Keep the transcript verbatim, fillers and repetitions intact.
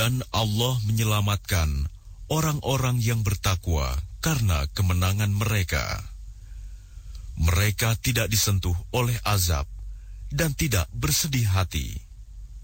Dan Allah menyelamatkan orang-orang yang bertakwa karena kemenangan mereka. Mereka tidak disentuh oleh azab dan tidak bersedih hati.